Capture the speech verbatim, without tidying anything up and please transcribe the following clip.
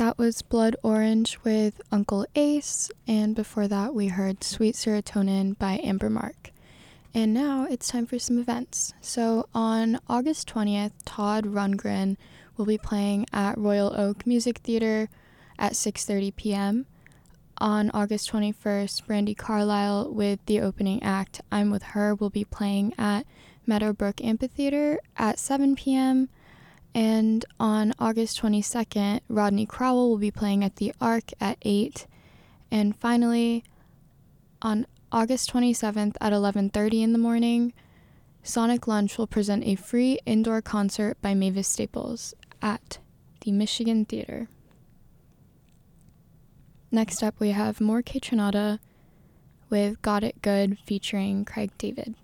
That was Blood Orange with Uncle Ace, and before that we heard Sweet Serotonin by Amber Mark. And now it's time for some events. So on August twentieth, Todd Rundgren will be playing at Royal Oak Music Theater at six thirty p.m. On August twenty-first, Brandi Carlile with the opening act I'm With Her will be playing at Meadowbrook Amphitheater at seven p.m. And on August twenty-second, Rodney Crowell will be playing at the Arc at eight. And finally, on August twenty-seventh at eleven thirty in the morning, Sonic Lunch will present a free indoor concert by Mavis Staples at the Michigan Theater. Next up, we have more Kaytranada with Got It Good featuring Craig David.